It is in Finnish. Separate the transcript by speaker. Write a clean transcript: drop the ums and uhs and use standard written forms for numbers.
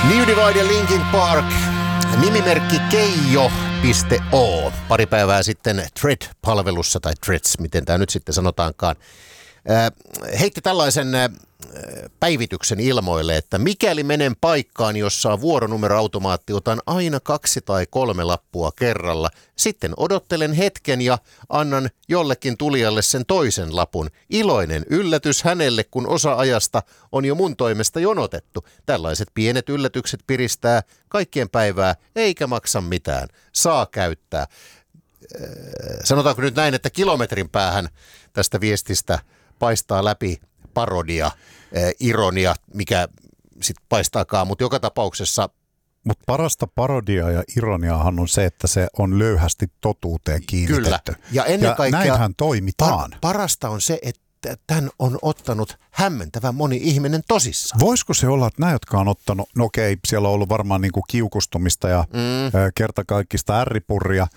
Speaker 1: New Divide ja Linkin Park, nimimerkki Keijo.o. Pari päivää sitten Thread-palvelussa, tai Threads, miten tämä nyt sitten sanotaankaan, heitti tällaisen päivityksen ilmoille, että mikäli menen paikkaan, jossa on vuoronumeroautomaatti, otan aina 2 tai 3 lappua kerralla. Sitten odottelen hetken ja annan jollekin tulijalle sen toisen lapun. Iloinen yllätys hänelle, kun osa ajasta on jo mun toimesta jonotettu. Tällaiset pienet yllätykset piristää kaikkien päivää, eikä maksa mitään. Saa käyttää. Sanotaanko nyt näin, että kilometrin päähän tästä viestistä paistaa läpi parodia, ironia, mikä sitten paistaakaan, mutta joka tapauksessa.
Speaker 2: Mutta parasta parodiaa ja ironiaahan on se, että se on löyhästi totuuteen kiinnitetty.
Speaker 1: Kyllä. Ja ennen kaikkea
Speaker 2: näinhän toimitaan.
Speaker 1: Parasta on se, että tämän on ottanut hämmentävän moni ihminen tosissaan.
Speaker 2: Voisiko se olla, että nämä, jotka on ottanut, no okei, siellä on ollut varmaan niinku kiukustumista ja kertakaikkista ärripurria,